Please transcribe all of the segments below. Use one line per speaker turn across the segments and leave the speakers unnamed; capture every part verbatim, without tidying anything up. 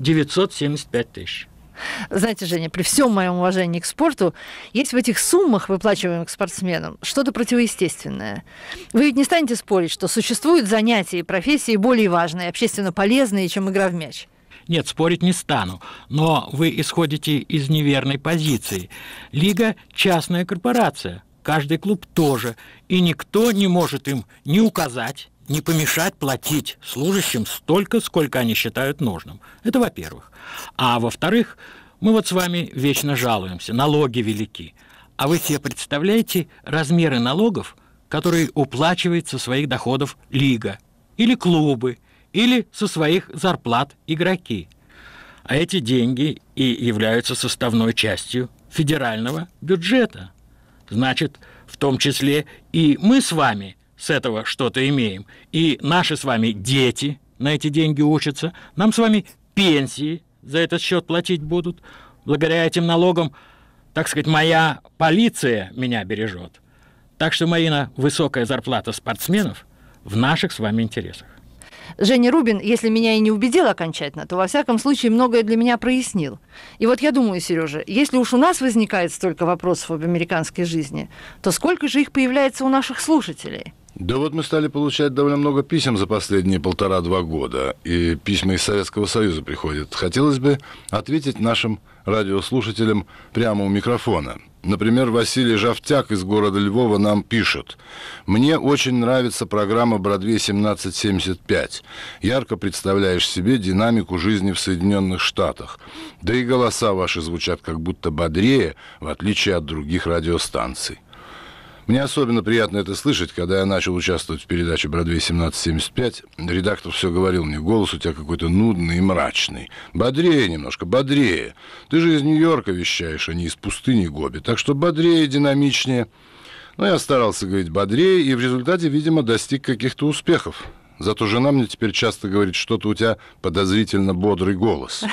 девятьсот семьдесят пять тысяч.
Знаете, Женя, при всем моем уважении к спорту, есть в этих суммах, выплачиваемых спортсменам, что-то противоестественное. Вы ведь не станете спорить, что существуют занятия и профессии более важные, общественно полезные, чем игра в мяч?
Нет, спорить не стану, но вы исходите из неверной позиции. Лига – частная корпорация, каждый клуб тоже, и никто не может им ни указать, ни помешать платить служащим столько, сколько они считают нужным. Это во-первых. А во-вторых, мы вот с вами вечно жалуемся, налоги велики. А вы себе представляете размеры налогов, которые уплачивает со своих доходов лига, или клубы, или со своих зарплат игроки? А эти деньги и являются составной частью федерального бюджета. Значит, в том числе и мы с вами с этого что-то имеем. И наши с вами дети на эти деньги учатся. Нам с вами пенсии за этот счет платить будут. Благодаря этим налогам, так сказать, моя полиция меня бережет. Так что, Марина, высокая зарплата спортсменов в наших с вами интересах.
Женя Рубин, если меня и не убедил окончательно, то во всяком случае многое для меня прояснил. И вот я думаю, Сережа, если уж у нас возникает столько вопросов об американской жизни, то сколько же их появляется у наших слушателей?
Да вот мы стали получать довольно много писем за последние полтора-два года, и письма из Советского Союза приходят. Хотелось бы ответить нашим радиослушателям прямо у микрофона. Например, Василий Жавтяк из города Львова нам пишет: «Мне очень нравится программа «Бродвей семнадцать семьдесят пять». Ярко представляешь себе динамику жизни в Соединенных Штатах. Да и голоса ваши звучат как будто бодрее, в отличие от других радиостанций». Мне особенно приятно это слышать, когда я начал участвовать в передаче «Бродвей семнадцать семьдесят пять». Редактор все говорил мне: голос у тебя какой-то нудный и мрачный. Бодрее немножко, бодрее. Ты же из Нью-Йорка вещаешь, а не из пустыни Гоби. Так что бодрее, динамичнее. Но я старался говорить бодрее, и в результате, видимо, достиг каких-то успехов. Зато жена мне теперь часто говорит: что-то у тебя подозрительно бодрый голос.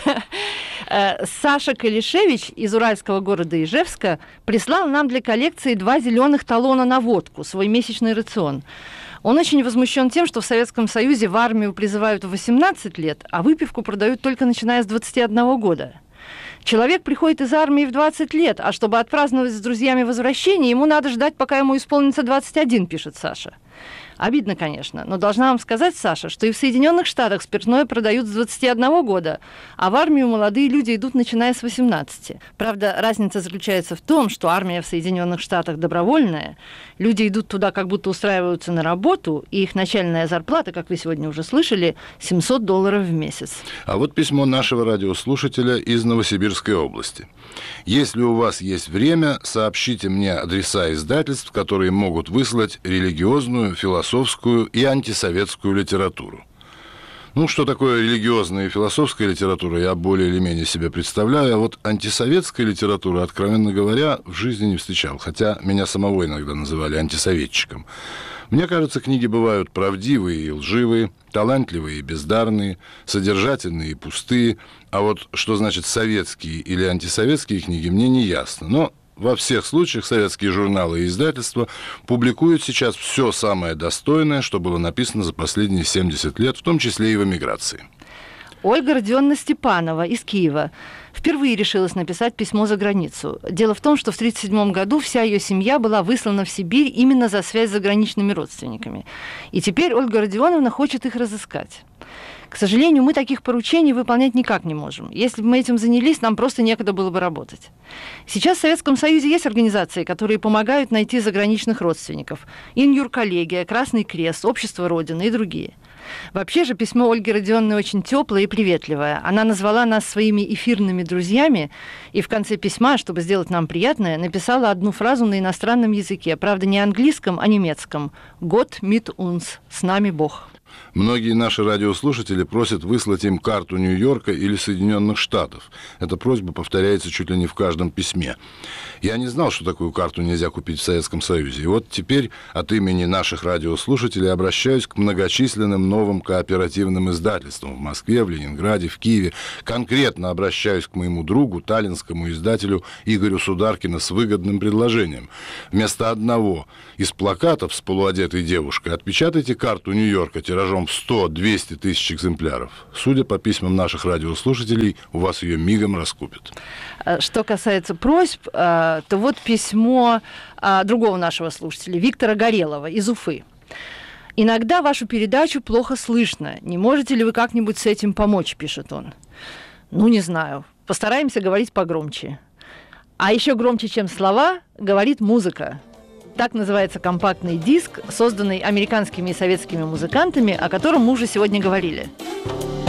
Саша Калишевич из уральского города Ижевска прислал нам для коллекции два зеленых талона на водку, свой месячный рацион. Он очень возмущен тем, что в Советском Союзе в армию призывают в восемнадцать лет, а выпивку продают только начиная с двадцати одного года. Человек приходит из армии в двадцать лет, а чтобы отпраздновать с друзьями возвращение, ему надо ждать, пока ему исполнится двадцать один, пишет Саша. Обидно, конечно, но должна вам сказать, Саша, что и в Соединенных Штатах спиртное продают с двадцати одного года, а в армию молодые люди идут, начиная с восемнадцати. Правда, разница заключается в том, что армия в Соединенных Штатах добровольная, люди идут туда, как будто устраиваются на работу, и их начальная зарплата, как вы сегодня уже слышали, семьсот долларов в месяц.
А вот письмо нашего радиослушателя из Новосибирской области. Если у вас есть время, сообщите мне адреса издательств, которые могут выслать религиозную, философскую и антисоветскую литературу. Ну, что такое религиозная и философская литература, я более или менее себе представляю, а вот антисоветская литература, откровенно говоря, в жизни не встречал, хотя меня самого иногда называли антисоветчиком. Мне кажется, книги бывают правдивые и лживые, талантливые и бездарные, содержательные и пустые, а вот что значит советские или антисоветские книги, мне не ясно, но во всех случаях советские журналы и издательства публикуют сейчас все самое достойное, что было написано за последние семьдесят лет, в том числе и в эмиграции.
Ольга Родионовна Степанова из Киева впервые решилась написать письмо за границу. Дело в том, что в тысяча девятьсот тридцать седьмом году вся ее семья была выслана в Сибирь именно за связь с заграничными родственниками. И теперь Ольга Родионовна хочет их разыскать. К сожалению, мы таких поручений выполнять никак не можем. Если бы мы этим занялись, нам просто некогда было бы работать. Сейчас в Советском Союзе есть организации, которые помогают найти заграничных родственников. Инюрколлегия, Красный Крест, Общество Родины и другие. Вообще же письмо Ольги Родионовны очень теплое и приветливое. Она назвала нас своими эфирными друзьями и в конце письма, чтобы сделать нам приятное, написала одну фразу на иностранном языке, правда не английском, а немецком. «Gott mit uns» – «С нами Бог».
Многие наши радиослушатели просят выслать им карту Нью-Йорка или Соединенных Штатов. Эта просьба повторяется чуть ли не в каждом письме. Я не знал, что такую карту нельзя купить в Советском Союзе. И вот теперь от имени наших радиослушателей обращаюсь к многочисленным новым кооперативным издательствам в Москве, в Ленинграде, в Киеве. Конкретно обращаюсь к моему другу, таллинскому издателю Игорю Сударкину с выгодным предложением. Вместо одного из плакатов с полуодетой девушкой отпечатайте карту Нью-Йорка, тиражом в сто-двести тысяч экземпляров. Судя по письмам наших радиослушателей, у вас ее мигом раскупят.
Что касается просьб, то вот письмо другого нашего слушателя, Виктора Горелова из Уфы. «Иногда вашу передачу плохо слышно. Не можете ли вы как-нибудь с этим помочь?» – пишет он. Ну, не знаю. Постараемся говорить погромче. А еще громче, чем слова, говорит музыка. Так называется компактный диск, созданный американскими и советскими музыкантами, о котором мы уже сегодня говорили.